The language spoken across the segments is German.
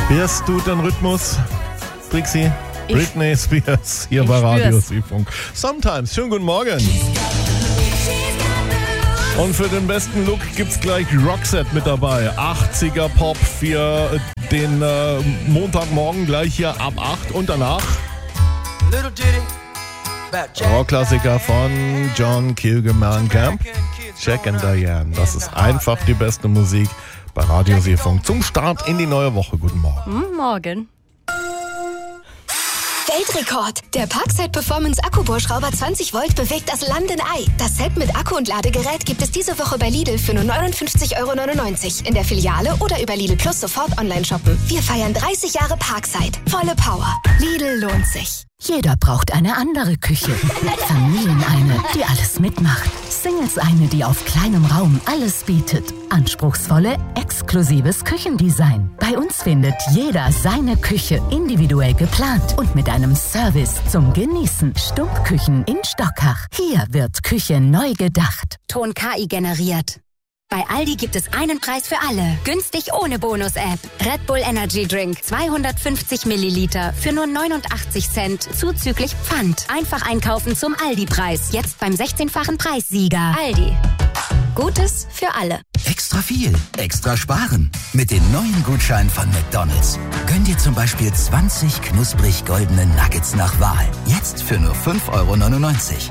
Hörst du den Rhythmus, Trixie? Britney Spears hier bei Radio Sie-Funk. Sometimes. Schönen guten Morgen. Und für den besten Look gibt's gleich Roxette mit dabei. 80er Pop für den Montagmorgen gleich hier ab 8 und danach Rockklassiker von John Cougar Mellencamp, Jack and Diane. Das ist einfach die beste Musik bei Radio Sie-Funk zum Start in die neue Woche. Guten Morgen. Morgen. Weltrekord! Der Parkside Performance Akkubohrschrauber 20 Volt bewegt das Land in Ei. Das Set mit Akku und Ladegerät gibt es diese Woche bei Lidl für nur 59,99 € in der Filiale oder über Lidl Plus sofort online shoppen. Wir feiern 30 Jahre Parkside. Volle Power. Lidl lohnt sich. Jeder braucht eine andere Küche. Familien eine, die alles mitmacht. Singles eine, die auf kleinem Raum alles bietet. Anspruchsvolle, exklusives Küchendesign. Bei uns findet jeder seine Küche individuell geplant und mit einem Service zum Genießen. Stumpfküchen in Stockach. Hier wird Küche neu gedacht. Ton KI generiert. Bei Aldi gibt es einen Preis für alle. Günstig ohne Bonus-App. Red Bull Energy Drink 250 Milliliter für nur 89 Cent zuzüglich Pfand. Einfach einkaufen zum Aldi-Preis. Jetzt beim 16-fachen Preissieger. Aldi. Gutes für alle. Extra viel, extra sparen. Mit den neuen Gutscheinen von McDonald's. Gönn dir zum Beispiel 20 knusprig goldene Nuggets nach Wahl. Jetzt für nur 5,99 €.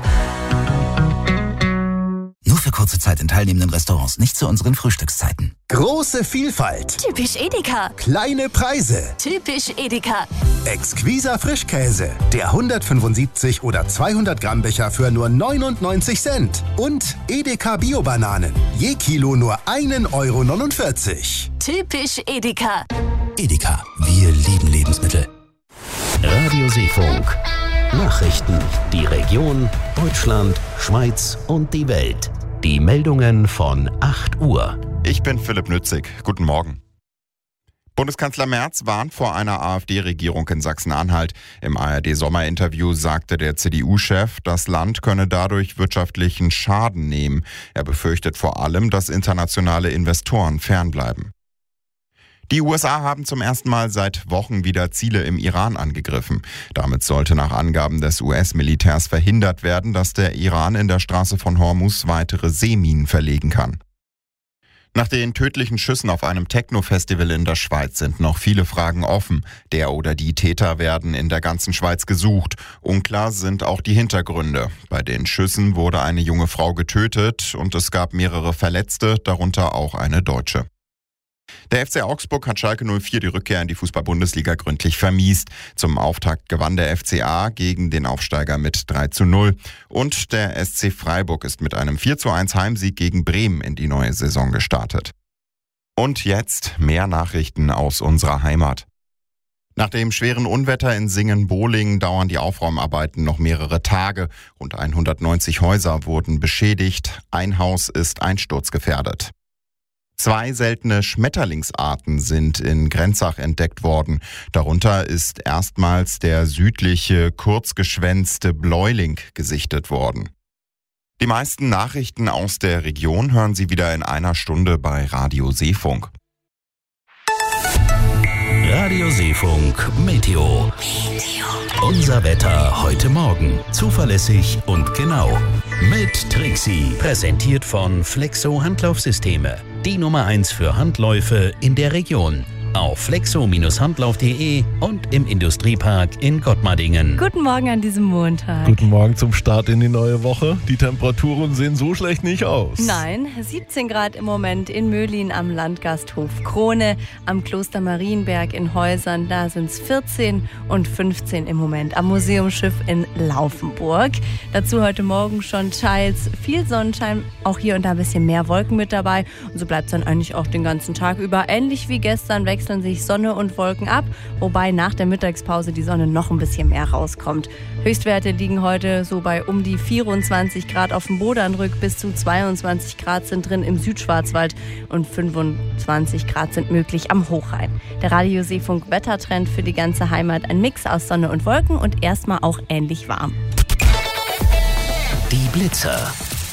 Nur für kurze Zeit in teilnehmenden Restaurants, nicht zu unseren Frühstückszeiten. Große Vielfalt. Typisch Edeka. Kleine Preise. Typisch Edeka. Exquiser Frischkäse. Der 175 oder 200 Gramm Becher für nur 99 Cent. Und Edeka Bio-Bananen. Je Kilo nur 1,49 €. Typisch Edeka. Edeka, wir lieben Lebensmittel. Radio Sie-Funk. Nachrichten, die Region, Deutschland, Schweiz und die Welt. Die Meldungen von 8 Uhr. Ich bin Philipp Nützig. Guten Morgen. Bundeskanzler Merz warnt vor einer AfD-Regierung in Sachsen-Anhalt. Im ARD-Sommerinterview sagte der CDU-Chef, das Land könne dadurch wirtschaftlichen Schaden nehmen. Er befürchtet vor allem, dass internationale Investoren fernbleiben. Die USA haben zum ersten Mal seit Wochen wieder Ziele im Iran angegriffen. Damit sollte nach Angaben des US-Militärs verhindert werden, dass der Iran in der Straße von Hormuz weitere Seeminen verlegen kann. Nach den tödlichen Schüssen auf einem Techno-Festival in der Schweiz sind noch viele Fragen offen. Der oder die Täter werden in der ganzen Schweiz gesucht. Unklar sind auch die Hintergründe. Bei den Schüssen wurde eine junge Frau getötet und es gab mehrere Verletzte, darunter auch eine Deutsche. Der FC Augsburg hat Schalke 04 die Rückkehr in die Fußball-Bundesliga gründlich vermiest. Zum Auftakt gewann der FCA gegen den Aufsteiger mit 3:0. Und der SC Freiburg ist mit einem 4:1 Heimsieg gegen Bremen in die neue Saison gestartet. Und jetzt mehr Nachrichten aus unserer Heimat. Nach dem schweren Unwetter in Singen-Bohling dauern die Aufräumarbeiten noch mehrere Tage. Rund 190 Häuser wurden beschädigt. Ein Haus ist einsturzgefährdet. 2 seltene Schmetterlingsarten sind in Grenzach entdeckt worden. Darunter ist erstmals der südliche, kurzgeschwänzte Bläuling gesichtet worden. Die meisten Nachrichten aus der Region hören Sie wieder in einer Stunde bei Radio See-Funk. Radio See-Funk Meteo. Unser Wetter heute Morgen. Zuverlässig und genau. Mit Trixie. Präsentiert von Flexo Handlaufsysteme. Die Nummer 1 für Handläufe in der Region. Auf flexo-handlauf.de und im Industriepark in Gottmardingen. Guten Morgen an diesem Montag. Guten Morgen zum Start in die neue Woche. Die Temperaturen sehen so schlecht nicht aus. Nein, 17 Grad im Moment in Möhlin am Landgasthof Krone, am Kloster Marienberg in Häusern, da sind es 14 und 15 im Moment am Museumsschiff in Laufenburg. Dazu heute Morgen schon teils viel Sonnenschein, auch hier und da ein bisschen mehr Wolken mit dabei. Und so bleibt es dann eigentlich auch den ganzen Tag über. Ähnlich wie gestern wechseln sich Sonne und Wolken ab, wobei nach der Mittagspause die Sonne noch ein bisschen mehr rauskommt. Höchstwerte liegen heute so bei um die 24 Grad auf dem Bodernrück, bis zu 22 Grad sind drin im Südschwarzwald und 25 Grad sind möglich am Hochrhein. Der Radio See-Funk Wettertrend für die ganze Heimat, ein Mix aus Sonne und Wolken und erstmal auch ähnlich warm. Die Blitzer.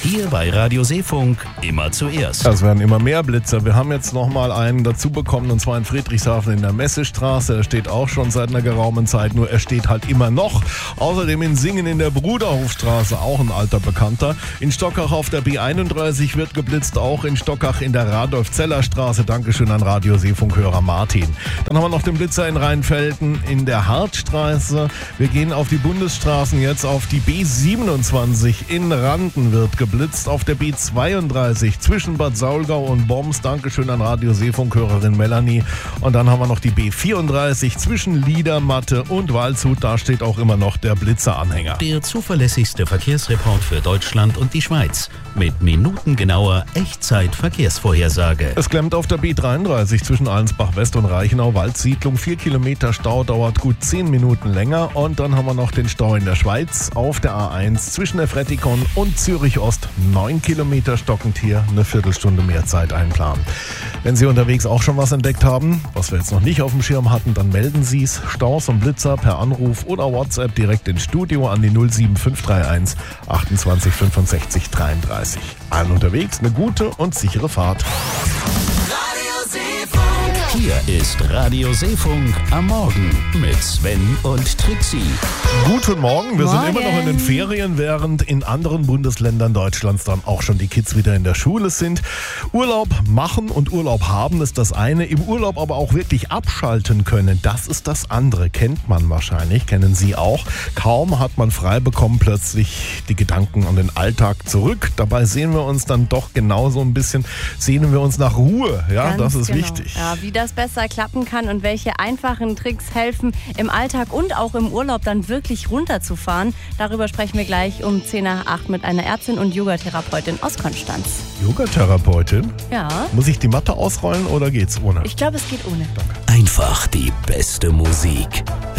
Hier bei Radio Seefunk immer zuerst. Es werden immer mehr Blitzer. Wir haben jetzt nochmal einen dazu bekommen, und zwar in Friedrichshafen in der Messestraße. Er steht auch schon seit einer geraumen Zeit, nur er steht halt immer noch. Außerdem in Singen in der Bruderhofstraße, auch ein alter Bekannter. In Stockach auf der B31 wird geblitzt, auch in Stockach in der Radolf-Zeller-Straße. Dankeschön an Radio Seefunk-Hörer Martin. Dann haben wir noch den Blitzer in Rheinfelden in der Hartstraße. Wir gehen auf die Bundesstraßen jetzt, auf die B27 in Randen wird geblitzt. Auf der B32 zwischen Bad Saulgau und Boms. Dankeschön an Radio Seefunk-Hörerin Melanie. Und dann haben wir noch die B34 zwischen Liedermatte und Waldshut. Da steht auch immer noch der Blitzeranhänger. Der zuverlässigste Verkehrsreport für Deutschland und die Schweiz. Mit minutengenauer Echtzeit-Verkehrsvorhersage. Es klemmt auf der B33 zwischen Allensbach-West und Reichenau-Waldsiedlung. 4 Kilometer Stau, dauert gut 10 Minuten länger. Und dann haben wir noch den Stau in der Schweiz auf der A1 zwischen der Frettikon und Zürich-Ost. 9 Kilometer stockend hier, eine Viertelstunde mehr Zeit einplanen. Wenn Sie unterwegs auch schon was entdeckt haben, was wir jetzt noch nicht auf dem Schirm hatten, dann melden Sie es. Staus und Blitzer per Anruf oder WhatsApp direkt ins Studio an die 07531 28 65 33. Allen unterwegs eine gute und sichere Fahrt. Hier ist Radio Seefunk am Morgen mit Sven und Trixie. Guten Morgen, wir sind immer noch in den Ferien, während in anderen Bundesländern Deutschlands dann auch schon die Kids wieder in der Schule sind. Urlaub machen und Urlaub haben ist das eine, im Urlaub aber auch wirklich abschalten können, das ist das andere. Kennt man wahrscheinlich, kennen Sie auch. Kaum hat man frei bekommen, plötzlich die Gedanken an den Alltag zurück. Dabei sehen wir uns dann doch genauso ein bisschen, sehnen wir uns nach Ruhe. Ja, das ist wichtig. Ja, wie das besser klappen kann und welche einfachen Tricks helfen, im Alltag und auch im Urlaub dann wirklich runterzufahren. Darüber sprechen wir gleich um 7:50 mit einer Ärztin und Yogatherapeutin aus Konstanz. Yogatherapeutin? Ja. Muss ich die Matte ausrollen oder geht's ohne? Ich glaube, es geht ohne. Einfach die beste Musik.